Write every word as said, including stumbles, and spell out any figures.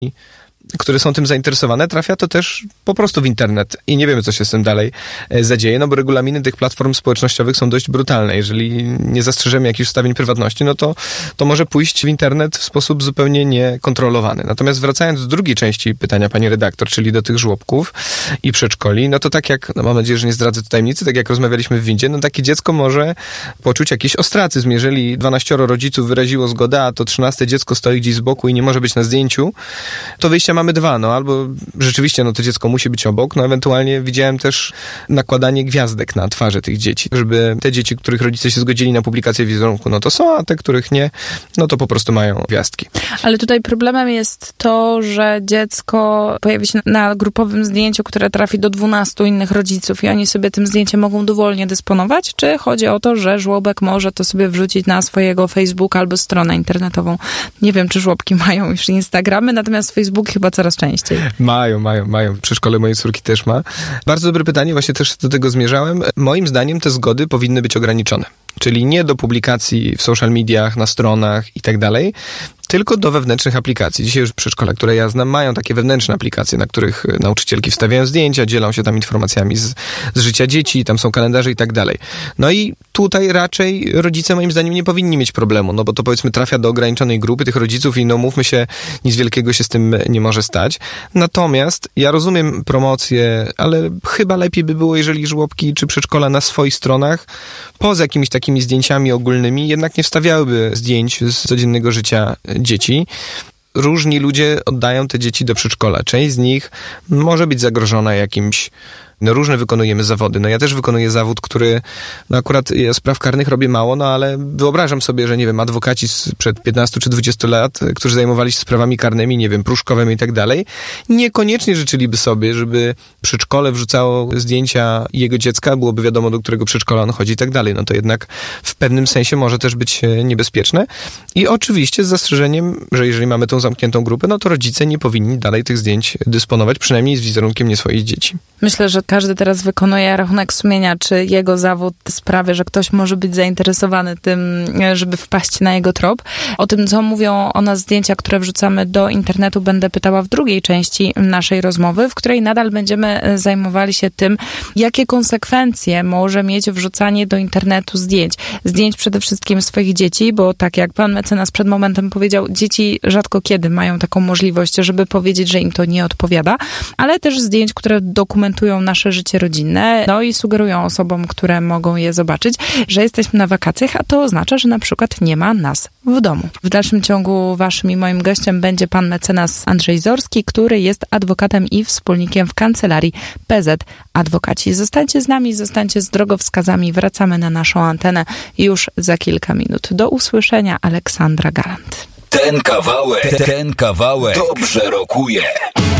które są tym zainteresowane, trafia to też po prostu w internet i nie wiemy, co się z tym dalej zadzieje, no bo regulaminy tych platform społecznościowych są dość brutalne. Jeżeli nie zastrzeżemy jakichś ustawień prywatności, no to, to może pójść w internet w sposób zupełnie niekontrolowany. Natomiast wracając do drugiej części pytania pani redaktor, czyli do tych żłobków i przedszkoli, no to tak jak, no mam nadzieję, że nie zdradzę tu tajemnicy, tak jak rozmawialiśmy w windzie, no takie dziecko może poczuć jakiś ostracyzm. Jeżeli dwanaścioro rodziców wyraziło zgodę, a to trzynaste dziecko stoi gdzieś z boku i nie może być na zdjęciu, to wyjścia mamy dwa, no albo rzeczywiście no to dziecko musi być obok, no ewentualnie widziałem też nakładanie gwiazdek na twarze tych dzieci, żeby te dzieci, których rodzice się zgodzili na publikację wizerunku, no to są, a te, których nie, no to po prostu mają gwiazdki. Ale tutaj problemem jest to, że dziecko pojawi się na grupowym zdjęciu, które trafi do dwunastu innych rodziców i oni sobie tym zdjęciem mogą dowolnie dysponować, czy chodzi o to, że żłobek może to sobie wrzucić na swojego Facebooka albo stronę internetową? Nie wiem, czy żłobki mają już Instagramy, natomiast Facebook chyba coraz częściej. Mają, mają, mają. W przedszkole mojej córki też ma. Bardzo dobre pytanie, właśnie też do tego zmierzałem. Moim zdaniem te zgody powinny być ograniczone. Czyli nie do publikacji w social mediach, na stronach i tak dalej, tylko do wewnętrznych aplikacji. Dzisiaj już przedszkola, które ja znam, mają takie wewnętrzne aplikacje, na których nauczycielki wstawiają zdjęcia, dzielą się tam informacjami z, z życia dzieci, tam są kalendarze i tak dalej. No i tutaj raczej rodzice moim zdaniem nie powinni mieć problemu, no bo to powiedzmy trafia do ograniczonej grupy tych rodziców i no mówmy się, nic wielkiego się z tym nie może stać. Natomiast ja rozumiem promocję, ale chyba lepiej by było, jeżeli żłobki czy przedszkola na swoich stronach, poza jakimiś takimi zdjęciami ogólnymi, jednak nie wstawiałyby zdjęć z codziennego życia dzieci. Różni ludzie oddają te dzieci do przedszkola. Część z nich może być zagrożona jakimś, no różne wykonujemy zawody. No ja też wykonuję zawód, który, no akurat ja spraw karnych robię mało, no ale wyobrażam sobie, że nie wiem, adwokaci sprzed piętnastu czy dwudziestu lat, którzy zajmowali się sprawami karnymi, nie wiem, Pruszkowem i tak dalej, niekoniecznie życzyliby sobie, żeby przedszkole wrzucało zdjęcia jego dziecka, byłoby wiadomo, do którego przedszkola on chodzi i tak dalej. No to jednak w pewnym sensie może też być niebezpieczne. I oczywiście z zastrzeżeniem, że jeżeli mamy tą zamkniętą grupę, no to rodzice nie powinni dalej tych zdjęć dysponować, przynajmniej z wizerunkiem nie swoich dzieci. Myślę, że każdy teraz wykonuje rachunek sumienia, czy jego zawód sprawi, że ktoś może być zainteresowany tym, żeby wpaść na jego trop. O tym, co mówią o nas zdjęcia, które wrzucamy do internetu, będę pytała w drugiej części naszej rozmowy, w której nadal będziemy zajmowali się tym, jakie konsekwencje może mieć wrzucanie do internetu zdjęć. Zdjęć przede wszystkim swoich dzieci, bo tak jak pan mecenas przed momentem powiedział, dzieci rzadko kiedy mają taką możliwość, żeby powiedzieć, że im to nie odpowiada, ale też zdjęć, które dokumentują nasze życie rodzinne, no i sugerują osobom, które mogą je zobaczyć, że jesteśmy na wakacjach, a to oznacza, że na przykład nie ma nas w domu. W dalszym ciągu waszym i moim gościem będzie pan mecenas Andrzej Zorski, który jest adwokatem i wspólnikiem w kancelarii P Z Adwokaci. Zostańcie z nami, zostańcie z drogowskazami. Wracamy na naszą antenę już za kilka minut. Do usłyszenia, Aleksandra Galant. Ten kawałek, ten kawałek dobrze rokuje.